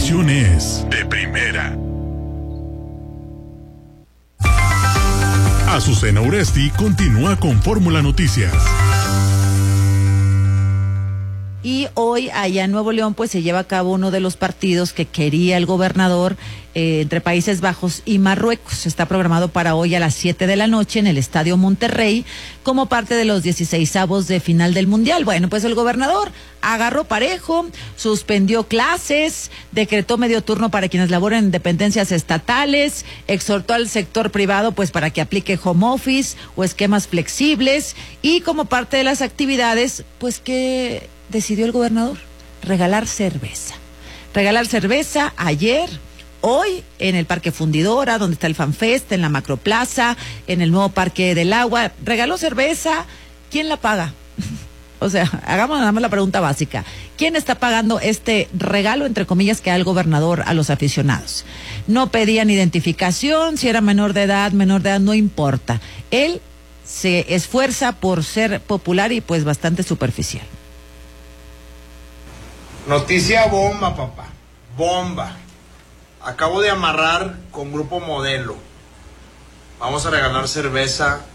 información es de primera. Azucena Uresti continúa con Fórmula Noticias. Y hoy allá en Nuevo León pues se lleva a cabo uno de los partidos que quería el gobernador entre Países Bajos y Marruecos. Está programado para hoy a las 7 de la noche en el Estadio Monterrey como parte de los 16avos de final del Mundial. Bueno, pues el gobernador agarró parejo, suspendió clases, decretó medio turno para quienes laboran en dependencias estatales, exhortó al sector privado pues para que aplique home office o esquemas flexibles, y como parte de las actividades pues que decidió el gobernador regalar cerveza. Regalar cerveza ayer, hoy en el Parque Fundidora, donde está el FanFest, en la Macroplaza, en el nuevo Parque del Agua. Regaló cerveza. ¿Quién la paga? O sea, hagamos nada más la pregunta básica. ¿Quién está pagando este regalo, entre comillas, que da el gobernador a los aficionados? No pedían identificación, si era menor de edad, no importa. Él se esfuerza por ser popular y pues bastante superficial. Noticia bomba, papá. Bomba. Acabo de amarrar con Grupo Modelo. Vamos a regalar cerveza